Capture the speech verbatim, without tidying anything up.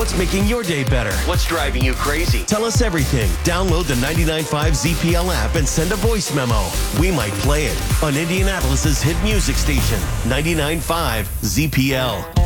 What's making your day better? What's driving you crazy? Tell us everything. Download the ninety-nine point five Z P L app and send a voice memo. We might play it on Indianapolis's hit music station, ninety-nine point five Z P L.